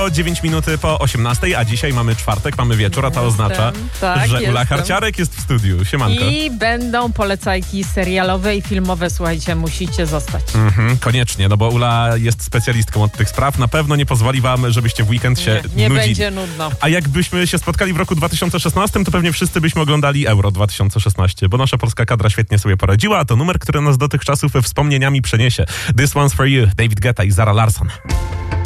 O 9 minuty po 18, a dzisiaj mamy czwartek, mamy wieczór, a to oznacza, że Ula Harciarek jest w studiu. Siemanko. I będą polecajki serialowe i filmowe, słuchajcie, musicie zostać. Koniecznie, no bo Ula jest specjalistką od tych spraw. Na pewno nie pozwoli wam, żebyście w weekend się nie nudzili. będzie nudno. A jakbyśmy się spotkali w roku 2016, to pewnie wszyscy byśmy oglądali Euro 2016, bo nasza polska kadra świetnie sobie poradziła, a to numer, który nas do tych czasów wspomnieniami przeniesie. This one's for you, David Guetta i Zara Larsson.